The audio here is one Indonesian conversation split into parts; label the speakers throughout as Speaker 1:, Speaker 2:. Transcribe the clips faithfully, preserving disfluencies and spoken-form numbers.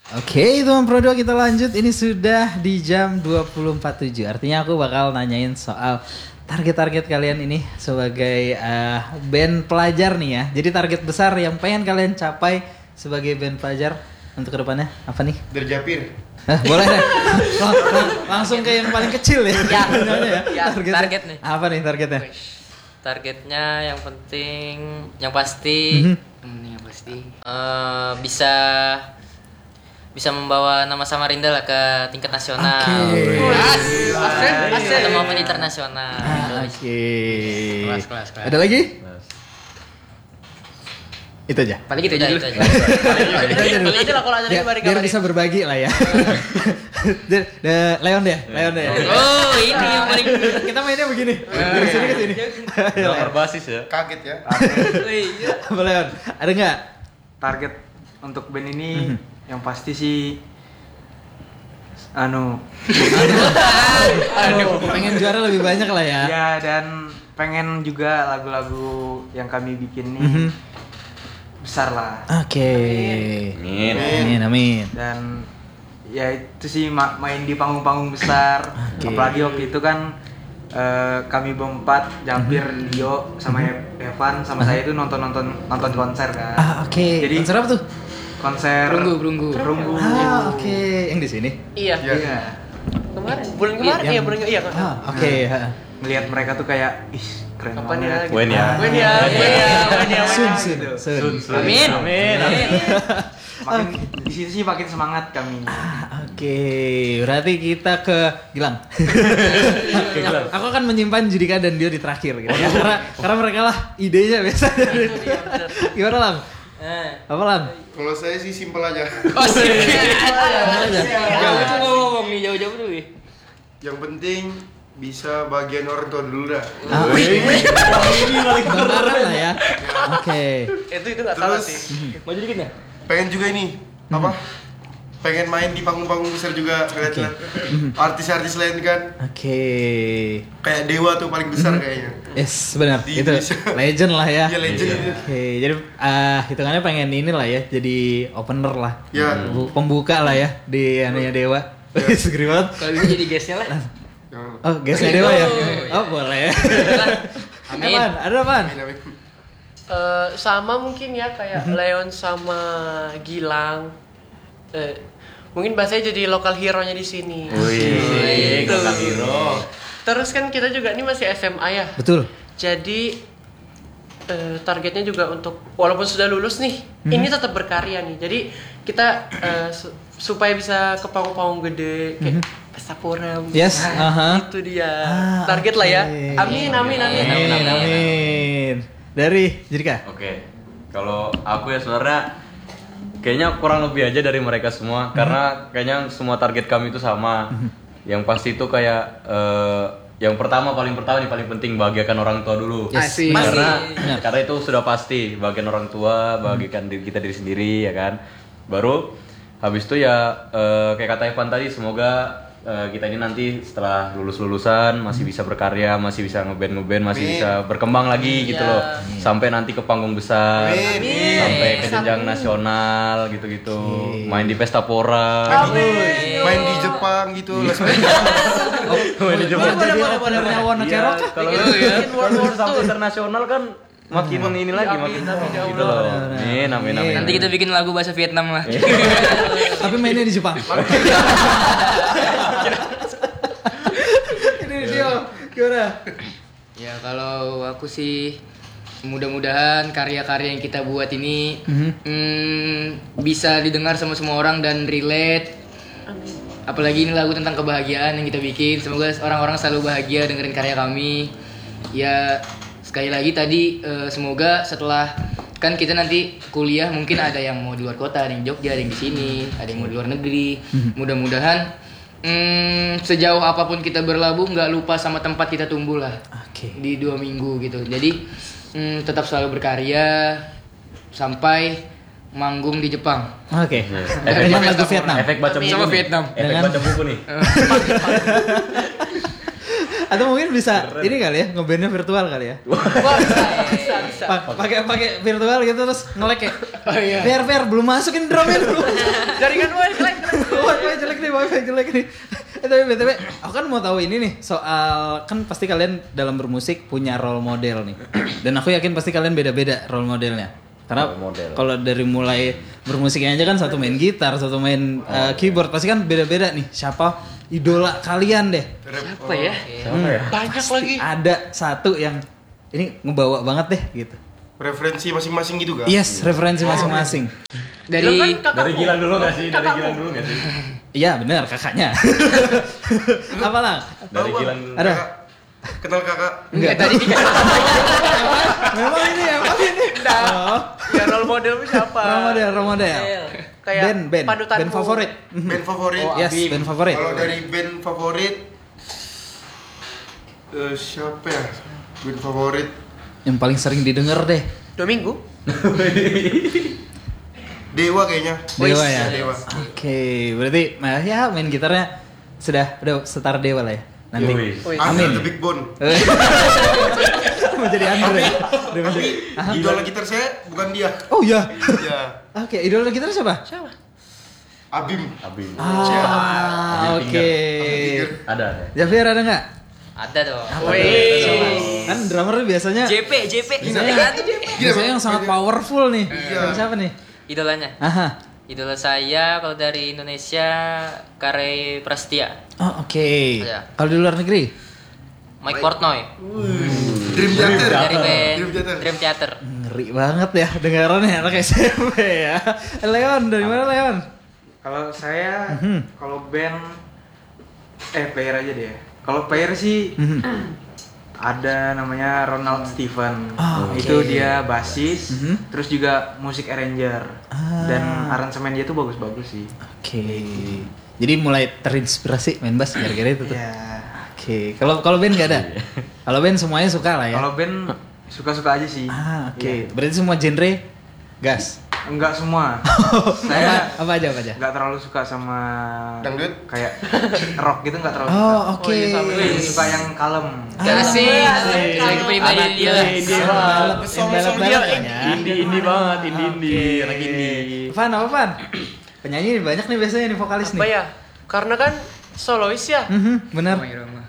Speaker 1: Oke, teman Pro dua kita lanjut. Ini sudah di jam dua puluh empat tujuh. Artinya aku bakal nanyain soal target-target kalian ini sebagai uh, band pelajar nih ya. Jadi target besar yang pengen kalian capai sebagai band pelajar untuk kedepannya apa nih?
Speaker 2: Derjapir.
Speaker 1: Eh, boleh deh. Lang- lang- langsung ke yang paling kecil ya.
Speaker 3: Ya,
Speaker 1: ya.
Speaker 3: ya
Speaker 1: Targetnya.
Speaker 3: target nih.
Speaker 1: Apa nih targetnya?
Speaker 3: Targetnya yang penting, yang pasti,
Speaker 1: Mhm.
Speaker 3: hmm, yang pasti eh, bisa bisa membawa nama Samarinda lah ke tingkat nasional.
Speaker 1: Oke.
Speaker 3: Aset, aset, atau maupun internasional.
Speaker 1: Ah, Oke.
Speaker 3: Kelas, kelas, kelas.
Speaker 1: Ada lagi? Itu aja.
Speaker 3: Paling gitu aja. Itu aja.
Speaker 1: Itu aja dulu.
Speaker 4: lah kalau aja
Speaker 1: Biar,
Speaker 4: balik
Speaker 1: biar bisa berbagi lah ya. De- de- Leon deh, Leon deh.
Speaker 3: Oh, ini yang paling.
Speaker 1: Kita mainnya begini. Dari sini ke sini.
Speaker 5: Nomor basis ya.
Speaker 2: Kaget ya.
Speaker 1: Apa Leon? Ada nggak?
Speaker 6: Target untuk band ini yang pasti sih anu
Speaker 1: Aduh, pengen juara lebih banyak lah ya.
Speaker 6: ya dan pengen juga lagu-lagu yang kami bikin nih
Speaker 1: Mhm.
Speaker 6: besar lah.
Speaker 1: Oke.
Speaker 5: Amin.
Speaker 1: Amin, amin.
Speaker 6: Dan ya itu sih ma- main di panggung-panggung besar.
Speaker 1: Oke.
Speaker 6: Apalagi waktu itu kan eh, kami berempat, Jampir, Dio, sama Evan, sama saya itu nonton-nonton nonton konser kan.
Speaker 1: Ah, oke.
Speaker 6: Jadi-
Speaker 1: Konser apa tuh?
Speaker 6: Konser
Speaker 3: Berunggu, berunggu.
Speaker 6: Berunggu.
Speaker 1: Ah, oke. Yang di sini.
Speaker 4: Iya.
Speaker 6: Iya.
Speaker 4: Kemarin, bulan kemarin
Speaker 1: Yang-
Speaker 4: iya bulan iya kan.
Speaker 1: Ah, oke. ha.
Speaker 6: Ngelihat mereka tuh kayak ih keren
Speaker 4: Kapan ya?
Speaker 6: banget.
Speaker 5: Wen ya.
Speaker 4: Wen ya, wen ya, wen ya.
Speaker 1: Sun,
Speaker 4: wen ya.
Speaker 1: sun,
Speaker 6: gitu.
Speaker 1: sun.
Speaker 3: Amin.
Speaker 5: Amin. Amin.
Speaker 6: Makin di situ sih makin semangat kami.
Speaker 1: Ah, Oke, berarti kita ke Gilang. Gilang. Aku akan menyimpan Judika dan Dio di terakhir gitu ya. Karena karena mereka lah idenya biasanya. Gimana Lang?
Speaker 3: Eh.
Speaker 1: Apa Lang?
Speaker 2: Kalau saya sih simpel aja.
Speaker 3: Oh, sih.
Speaker 1: Jauh.
Speaker 3: Aku ngomong nih jauh-jauh dulu nih.
Speaker 2: Yang penting bisa bagian orang tua dulu dah.
Speaker 1: Ah, ini balik gambaran lah ya. Oke.
Speaker 4: Itu itu enggak salah
Speaker 2: Terus
Speaker 4: sih.
Speaker 3: Mau jadi gini?
Speaker 2: pengen juga ini apa? Pengen main di panggung-panggung besar juga lihat-lihat artis-artis lain kan.
Speaker 1: Oke.
Speaker 2: Kayak Dewa tuh paling besar kayaknya.
Speaker 1: Yes, benar.
Speaker 2: Di
Speaker 1: Itu
Speaker 2: Indonesia.
Speaker 1: legend lah ya.
Speaker 2: Iya legend itu.
Speaker 1: Oke, jadi ah hitungannya pengen ini lah ya, jadi opener lah.
Speaker 2: Ya.
Speaker 1: Bu- Pembuka lah ya di anunya Dewa. Wis gede banget.
Speaker 3: Kalau gitu jadi guestnya lah.
Speaker 2: Yang-
Speaker 1: Oh, guysnya Dewa ya? Oh, boleh.
Speaker 3: Amin.
Speaker 1: Apaan? Ada apaan?
Speaker 2: Amin, amin.
Speaker 4: Eh, sama mungkin ya kayak Leon sama Gilang. Eh, mungkin bahasanya jadi lokal hero-nya di sini.
Speaker 5: Wih,
Speaker 4: Gitu.
Speaker 5: Kakak Hiro.
Speaker 4: Terus kan kita juga ini masih S M A ya.
Speaker 1: Betul.
Speaker 4: Jadi eh, targetnya juga untuk walaupun sudah lulus nih, ini tetap berkarya nih. Jadi kita eh, su- supaya bisa ke panggung-panggung gede kayak Pesta Pora.
Speaker 1: Yes,
Speaker 4: Nah,
Speaker 1: aha.
Speaker 4: itu dia.
Speaker 1: Ah,
Speaker 4: Target lah ya.
Speaker 1: oke.
Speaker 4: Amin amin amin.
Speaker 1: Amin, amin. amin. Dari Judika.
Speaker 5: Oke. Kalau aku ya sebenarnya kayaknya kurang lebih aja dari mereka semua karena kayaknya semua target kami itu sama. Yang pasti itu kayak eh, yang pertama paling pertama nih paling penting bahagiakan orang tua dulu.
Speaker 1: Yes.
Speaker 3: Asik.
Speaker 5: Karena
Speaker 1: Benar.
Speaker 5: karena itu sudah pasti bagian orang tua, bagikan diri kita diri sendiri ya kan. Baru habis itu ya eh, kayak kata Evan tadi semoga eh, kita ini nanti setelah lulus lulusan masih bisa berkarya, masih bisa ngeband ngeband, masih
Speaker 2: Amin.
Speaker 5: bisa berkembang lagi gitu loh. Sampai nanti ke panggung besar,
Speaker 2: Amin.
Speaker 5: sampai ke jenjang nasional gitu-gitu. Main di Pesta Pora.
Speaker 2: Amin. Main di Jepang gitu. Las Vegas.
Speaker 5: Main di Jepang.
Speaker 1: Jadi openernya Warna
Speaker 5: Iya,
Speaker 1: Cerok kah?
Speaker 5: kalau kalau udah sampai internasional kan makin ini lagi makin gitu loh. Amin, amin, amin.
Speaker 3: Nanti kita bikin lagu bahasa Vietnam lah.
Speaker 1: Tapi mainnya di Jepang. Ini Dio, gimana?
Speaker 3: Ya kalau aku sih mudah-mudahan karya-karya yang kita buat ini
Speaker 1: Mhm.
Speaker 3: hmm, bisa didengar sama semua orang dan relate. Apalagi ini lagu tentang kebahagiaan yang kita bikin. Semoga orang-orang selalu bahagia dengerin karya kami. Ya sekali lagi tadi eh, semoga setelah kan kita nanti kuliah mungkin ada yang mau di luar kota, ada yang Jogja, ada yang di sini, ada yang mau di luar negeri. Mudah-mudahan hmm, sejauh apapun kita berlabuh nggak lupa sama tempat kita tumbuh lah
Speaker 1: Oke.
Speaker 3: di dua minggu gitu. Jadi hmm, tetap selalu berkarya sampai manggung di Jepang.
Speaker 1: Oke.
Speaker 5: Efek
Speaker 1: Dengan
Speaker 5: baca-
Speaker 1: lagu Vietnam.
Speaker 5: Efek baca buku.
Speaker 3: Sama
Speaker 5: nih.
Speaker 3: Vietnam.
Speaker 5: Efek
Speaker 1: Dengan-
Speaker 5: baca buku nih.
Speaker 1: Atau mungkin bisa ini kali ya, ngebandnya virtual kali ya.
Speaker 4: Wah, bisa, bisa, bisa.
Speaker 1: Pa- Pakai pakai virtual gitu terus nge-lag ya.
Speaker 3: Oh iya.
Speaker 1: Fair fair belum masukin drumnya dulu.
Speaker 4: Jaringan gue jelek.
Speaker 1: Wifi jelek nih, wifi jelek nih. Eh tapi B T W, aku kan mau tahu ini nih soal kan pasti kalian dalam bermusik punya role model nih. Dan aku yakin pasti kalian beda-beda role modelnya. Karena
Speaker 5: Role model.
Speaker 1: kalau dari mulai bermusiknya aja kan satu main gitar, satu main uh, keyboard pasti kan beda-beda nih. Siapa idola kalian deh?
Speaker 3: Apa ya?
Speaker 5: Siapa ya?
Speaker 4: Banyak lagi.
Speaker 1: Ada satu yang ini ngebawa banget deh gitu.
Speaker 2: Referensi masing-masing gitu kan?
Speaker 1: Yes, referensi masing-masing.
Speaker 3: Dari
Speaker 5: Dari Gilang dulu gak sih? Dari Gilang dulu gak sih?
Speaker 1: Iya benar kakaknya. Apa lah?
Speaker 5: Dari
Speaker 2: Tahu, Bang?
Speaker 5: Gilang.
Speaker 1: Ada.
Speaker 2: Kakak. Kenal kakak?
Speaker 1: Enggak
Speaker 3: tadi
Speaker 1: Memang ini emang ini. Oh.
Speaker 4: Ya role model lu siapa?
Speaker 1: Role model, role model.
Speaker 4: Kayak
Speaker 1: band, band,
Speaker 4: panutanmu.
Speaker 1: band favorit.
Speaker 2: Band favorit?
Speaker 1: Oh, yes, band favorit.
Speaker 2: Kalau dari band favorit eh, siapa ya? Band favorit
Speaker 1: Yang paling sering didengar deh.
Speaker 4: Dua minggu.
Speaker 2: Dewa kayaknya.
Speaker 1: Dewa ya.
Speaker 2: Dewa.
Speaker 1: Oke, berarti nah, ya main gitarnya sudah udah setara Dewa lah ya. Nanti.
Speaker 5: Yowis.
Speaker 4: Wih.
Speaker 2: Amin.
Speaker 1: Amin.
Speaker 2: The Big Bone.
Speaker 1: Mau jadi Andre. Udah mau jadi.
Speaker 2: Tapi idola gitar saya bukan dia.
Speaker 1: Oh iya.
Speaker 2: Ya,
Speaker 1: Oke, idola gitar siapa?
Speaker 4: Siapa?
Speaker 2: Abim.
Speaker 5: Abim.
Speaker 1: Ah,
Speaker 5: Abim
Speaker 1: oke.
Speaker 2: Finger.
Speaker 5: Ada ada.
Speaker 1: Javier ada nggak?
Speaker 3: ada dong.
Speaker 4: Wih.
Speaker 1: Kan drummer biasanya
Speaker 7: J P, J P.
Speaker 1: biasanya,
Speaker 2: Gila,
Speaker 1: biasanya yang sangat powerful nih.
Speaker 2: Iya.
Speaker 1: Siapa, siapa nih?
Speaker 7: Idolanya.
Speaker 1: Aha.
Speaker 7: Idola saya kalau dari Indonesia Kare Prastia,
Speaker 1: Oh, oke.
Speaker 7: Iya.
Speaker 1: Kalau di luar negeri?
Speaker 7: Mike Portnoy
Speaker 2: Dream Theater.
Speaker 7: dari band
Speaker 2: Dream Theater.
Speaker 7: Dream Theater.
Speaker 1: Ngeri banget ya dengarannya anak S M P ya. Leon, dari mana Leon?
Speaker 6: Kalau saya,
Speaker 1: Mhm.
Speaker 6: kalau band, eh player aja deh. Kalau player sih
Speaker 1: Mhm.
Speaker 6: ada namanya Ronald Steven.
Speaker 1: Ah, oke.
Speaker 6: Itu dia basis,
Speaker 1: Mhm.
Speaker 6: terus juga musik arranger.
Speaker 1: Ah.
Speaker 6: Dan aransemen dia tuh bagus-bagus sih.
Speaker 1: Oke. Jadi mulai terinspirasi main bass gara-gara itu tuh.
Speaker 6: Iya.
Speaker 1: Oke. Kalau kalau band nggak ada. Kalau band semuanya suka lah ya.
Speaker 6: Kalau band suka-suka aja sih.
Speaker 1: Ah, oke.
Speaker 6: Iya.
Speaker 1: Berarti semua genre gas.
Speaker 6: Enggak semua.
Speaker 1: Saya
Speaker 6: Saya
Speaker 1: apa aja apa aja?
Speaker 6: enggak terlalu suka sama
Speaker 2: Dangdut?
Speaker 6: kayak rock gitu enggak terlalu
Speaker 1: Oh,
Speaker 6: suka.
Speaker 1: oke.
Speaker 4: iya, sama.
Speaker 6: Lebih suka yang kalem.
Speaker 3: Kasih. Saya kepribadian
Speaker 1: Anak
Speaker 3: dia.
Speaker 1: indie balap,
Speaker 2: Besok-
Speaker 1: balap
Speaker 2: besok
Speaker 1: balap
Speaker 2: dia
Speaker 1: ya.
Speaker 5: Indie indie banget, indie indie, anak indie.
Speaker 1: Van apa Van? Penyanyi banyak nih biasanya nih vokalis
Speaker 4: Apa
Speaker 1: nih.
Speaker 4: ya? Karena kan solois ya.
Speaker 1: Mhm, bener.
Speaker 3: Irama.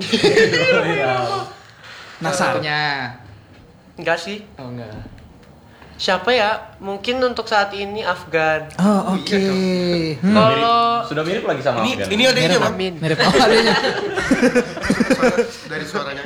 Speaker 1: Nasar.
Speaker 3: Punya.
Speaker 4: Enggak sih.
Speaker 3: Oh enggak.
Speaker 4: Siapa ya? Mungkin untuk saat ini Afgan.
Speaker 1: Oh, oke. Hmm.
Speaker 4: Kalau
Speaker 5: Sudah mirip lagi sama
Speaker 2: Ini
Speaker 5: Afgan.
Speaker 2: ini adanya bang.
Speaker 4: Amin.
Speaker 1: Mirip oh, adanya.
Speaker 2: Suara- Dari suaranya.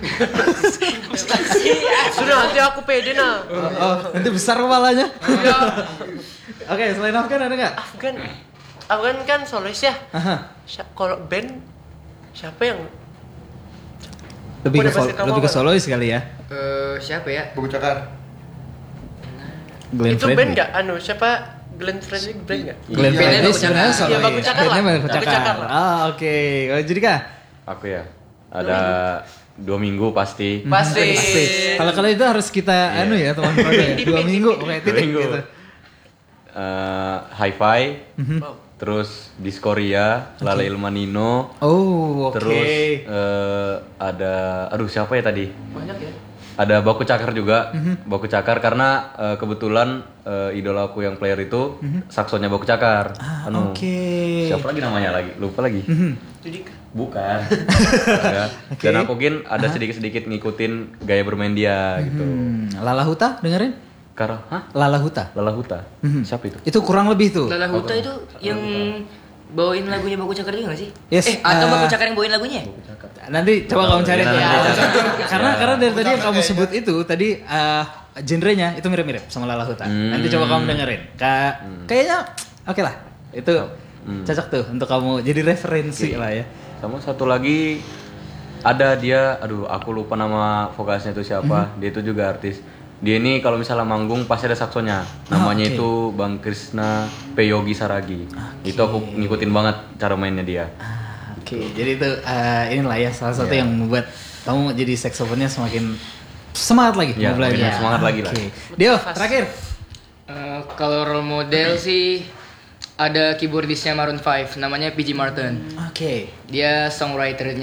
Speaker 4: Sudah nanti aku pede nah.
Speaker 1: Oh, oh, nanti besar kepalanya.
Speaker 4: Ya,
Speaker 1: Oke, selain Afgan ada nggak?
Speaker 4: Afgan. Afgan kan solois ya.
Speaker 1: Aha.
Speaker 4: Sya- Kalau band siapa yang
Speaker 1: Lebih ke
Speaker 4: Udah pasti
Speaker 1: sol-
Speaker 4: kamu
Speaker 1: lebih ke
Speaker 4: apa?
Speaker 1: solois kali ya.
Speaker 3: Eh siapa ya?
Speaker 2: Buku cakar.
Speaker 1: Glenn
Speaker 4: itu
Speaker 1: Fredly.
Speaker 4: band nggak? Anu siapa? Glenn Fredly band nggak?
Speaker 1: Glenn
Speaker 2: Iya,
Speaker 1: Fredly
Speaker 3: Baku
Speaker 1: sebenarnya
Speaker 3: Cakar.
Speaker 1: solois.
Speaker 4: Iya, Baku Cakar lah.
Speaker 1: Bandnya Baku
Speaker 4: Baku
Speaker 1: Cakar.
Speaker 4: Cakar lah.
Speaker 1: Ah, oke. Kalau jadi kah?
Speaker 5: Aku ya. Ada dua minggu pasti.
Speaker 4: Pasti.
Speaker 1: Pasti. Kalau kalau itu harus kita anu ya teman-teman ya. Dua minggu oke
Speaker 5: Dua
Speaker 1: titik
Speaker 5: minggu.
Speaker 1: gitu.
Speaker 5: Eh, Hi-Fi,
Speaker 1: Mhm.
Speaker 5: terus Diskoria, Lale Ilmanino,
Speaker 1: Oh, oke.
Speaker 5: terus eh, ada, aduh siapa ya tadi?
Speaker 4: Banyak ya.
Speaker 5: Ada Baku Cakar juga,
Speaker 1: Mhm.
Speaker 5: Baku Cakar karena eh, kebetulan eh, idola aku yang player itu saksonya Baku Cakar.
Speaker 1: Mhm. Ah,
Speaker 5: Anu,
Speaker 1: oke.
Speaker 5: Siapa lagi namanya lagi? Lupa lagi.
Speaker 1: Mhm.
Speaker 4: Jadi
Speaker 5: Bukan. Ya.
Speaker 1: Oke.
Speaker 5: Dan aku mungkin ada sedikit-sedikit ngikutin gaya bermain dia gitu.
Speaker 1: Hmm, Lala Huta dengerin?
Speaker 5: Karena, hah?
Speaker 1: Lala Huta.
Speaker 5: Lala Huta.
Speaker 1: Mhm.
Speaker 5: Siapa itu?
Speaker 1: Itu kurang lebih tuh.
Speaker 7: Lala Huta itu yang bawain lagunya Baku Cakar juga gak sih?
Speaker 1: Yes,
Speaker 7: eh, atau
Speaker 1: uh,
Speaker 7: Baku Cakar yang bawain lagunya?
Speaker 1: Nanti coba
Speaker 5: Oh,
Speaker 1: kamu cari
Speaker 5: iya,
Speaker 1: tuh.
Speaker 5: nanti
Speaker 1: Ya.
Speaker 5: cari.
Speaker 1: Karena
Speaker 5: Ya.
Speaker 1: karena dari tadi yang kamu
Speaker 2: Kayaknya.
Speaker 1: sebut itu tadi eh, genrenya itu mirip-mirip sama Lala Huta.
Speaker 5: Hmm.
Speaker 1: Nanti coba kamu dengerin. Ka- kayaknya oke lah. Itu
Speaker 5: Hmm.
Speaker 1: cocok tuh untuk kamu jadi referensi lah ya.
Speaker 5: Sama satu lagi ada dia, aduh aku lupa nama vokalisnya itu siapa. Dia itu juga artis. Dia ini kalau misalnya manggung pasti ada saksonya. Namanya
Speaker 1: oke.
Speaker 5: itu Bang Krisna Peyogi Saragi. Itu aku ngikutin banget cara mainnya dia.
Speaker 1: Ah, Oke, jadi itu eh, inilah ya salah satu
Speaker 5: Iya.
Speaker 1: yang membuat kamu jadi saksofonnya semakin semangat lagi
Speaker 5: Iya,
Speaker 1: mau belajar.
Speaker 5: makin semangat lagi lah.
Speaker 1: Oke. Dio, terakhir.
Speaker 3: Eh, kalau role model sih ada keyboardisnya Maroon five namanya P J Martin.
Speaker 1: Oke.
Speaker 3: Dia songwriternya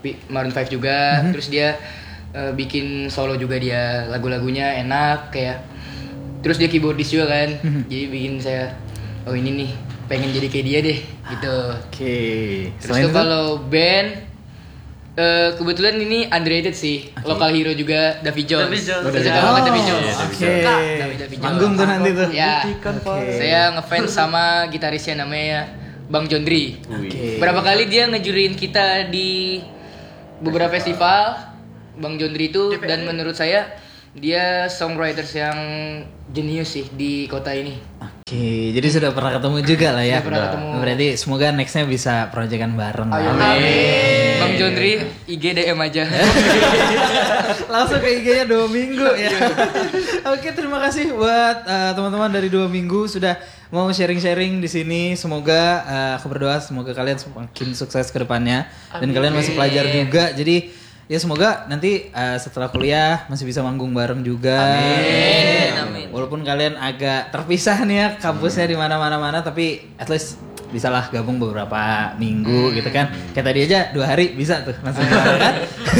Speaker 3: Pi- Maroon five juga.
Speaker 1: Mhm.
Speaker 3: Terus dia eh, bikin solo juga dia, lagu-lagunya enak kayak. Terus dia keyboardis juga kan.
Speaker 1: Mhm.
Speaker 3: Jadi bikin saya oh ini nih pengen jadi kayak dia deh gitu.
Speaker 1: Oke.
Speaker 3: Terus
Speaker 1: Selain
Speaker 3: tuh
Speaker 1: itu?
Speaker 3: kalau band eh, kebetulan ini underrated sih. Lokal hero juga Davy Jones.
Speaker 4: Davy Jones.
Speaker 3: Saya
Speaker 1: Oh,
Speaker 3: suka banget Davy Jones.
Speaker 1: Oke.
Speaker 3: Davy- Davy Jones.
Speaker 1: Manggung tuh nanti tuh.
Speaker 3: Ya.
Speaker 1: Oke.
Speaker 3: Saya ngefans sama gitarisnya namanya Bang Jondri.
Speaker 1: Oke.
Speaker 3: Berapa kali dia ngejurin kita di beberapa festival Bang Jondri itu dan menurut saya dia songwriters yang jenius sih di kota ini.
Speaker 1: Oke, jadi sudah pernah ketemu juga lah ya.
Speaker 3: Sudah pernah ketemu.
Speaker 1: Berarti semoga nextnya bisa proyekan bareng. lah.
Speaker 3: Bang Jondri I G D M aja.
Speaker 1: Langsung ke I G-nya dua minggu ya. Oke, terima kasih buat uh, teman-teman dari dua minggu sudah mau sharing-sharing di sini. Semoga uh, aku berdoa semoga kalian semakin sukses ke depannya dan kalian masih pelajar juga. Jadi ya semoga nanti uh, setelah kuliah masih bisa manggung bareng juga.
Speaker 7: Amin, amin.
Speaker 1: Walaupun kalian agak terpisah nih ya kampusnya di mana-mana mana tapi at least bisalah gabung beberapa minggu gitu kan. Kayak tadi aja dua hari bisa tuh langsung bareng kan.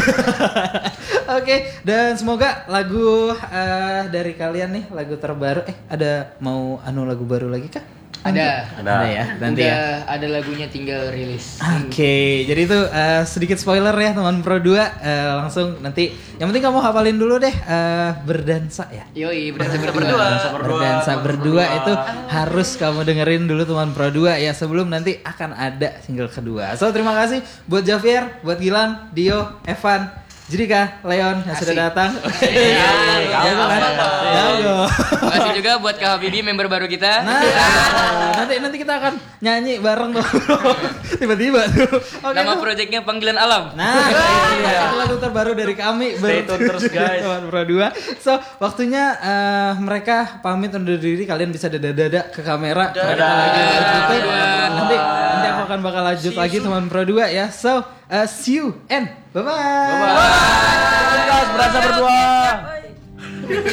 Speaker 1: Oke, dan semoga lagu uh, dari kalian nih lagu terbaru eh ada mau anu lagu baru lagi kah?
Speaker 3: Ada.
Speaker 1: Ada, ada ya nanti
Speaker 3: Udah
Speaker 1: ya.
Speaker 3: ada lagunya tinggal rilis.
Speaker 1: Oke, jadi itu uh, sedikit spoiler ya teman Pro dua uh, langsung nanti yang penting kamu hafalin dulu deh uh, berdansa ya.
Speaker 3: Yoi, berdansa
Speaker 4: Berdansa
Speaker 3: berdua.
Speaker 4: berdua.
Speaker 1: Berdansa berdua itu harus kamu dengerin dulu teman Pro dua ya sebelum nanti akan ada single kedua. So terima kasih buat Javier, buat Gilang, Dio, Evan, Judika, Leon yang sudah
Speaker 3: Asik.
Speaker 1: datang.
Speaker 3: Iya,
Speaker 1: Jago kan? Jago.
Speaker 3: Makasih juga buat Kak Habibie member baru kita.
Speaker 1: Nah, nanti nanti kita akan nyanyi bareng tuh. Tiba-tiba tuh. Oke.
Speaker 3: Nama
Speaker 1: tuh.
Speaker 3: proyeknya Panggilan Alam.
Speaker 1: Nah, itu dia. Itu lagu terbaru dari kami.
Speaker 6: Stay tune terus, guys.
Speaker 1: Teman Pro dua. So, waktunya eh, mereka pamit undur diri. Kalian bisa dada-dada ke kamera. Karena kita lagi lanjutin. Nanti nanti aku akan bakal lanjut lagi teman Pro dua ya. So, eh, see you and bye-bye.
Speaker 6: Bye-bye. Berasa berdua.